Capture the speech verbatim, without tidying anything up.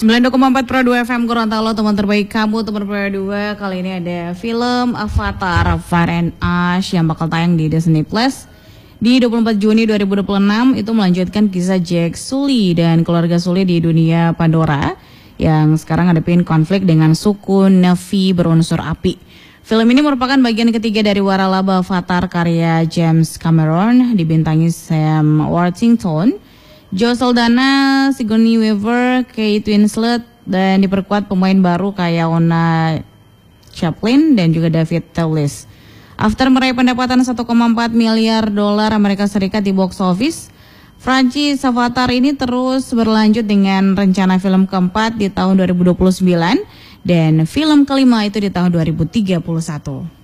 sembilan puluh empat Pro dua F M Gorontalo, teman terbaik kamu, teman Pro dua. Kali ini ada film Avatar Fire and Ash yang bakal tayang di Disney Plus di dua puluh empat Juni dua ribu dua puluh enam. Itu melanjutkan kisah Jack Sully dan keluarga Sully di dunia Pandora yang sekarang ngadepin konflik dengan suku Na'vi berunsur api. Film ini merupakan bagian ketiga dari waralaba Avatar karya James Cameron, dibintangi Sam Worthington, Joe Saldana, Sigourney Weaver, Kate Winslet, dan diperkuat pemain baru kayak Ona Chaplin dan juga David Thewlis. After meraih pendapatan satu koma empat miliar dolar Amerika Serikat di box office, franchise Avatar ini terus berlanjut dengan rencana film keempat di tahun dua ribu dua puluh sembilan dan film kelima itu di tahun dua ribu tiga puluh satu.